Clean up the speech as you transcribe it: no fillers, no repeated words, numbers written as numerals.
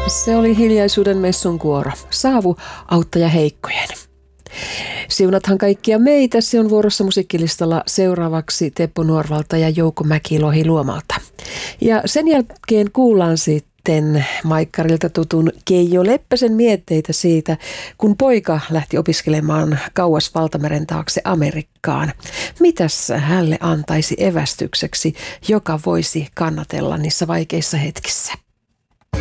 Se oli Hiljaisuuden messun kuoro. Saavu auttaja heikkojen. Siunathan kaikkia meitä. Se on vuorossa musiikkilistalla seuraavaksi Teppo Nuorvalta ja Jouko Mäkilohi Luomalta. Ja sen jälkeen kuullaan sitten Maikkarilta tutun Keijo Leppäsen mietteitä siitä, kun poika lähti opiskelemaan kauas valtameren taakse Amerikkaan. Mitäs hänelle antaisi evästykseksi, joka voisi kannatella niissä vaikeissa hetkissä?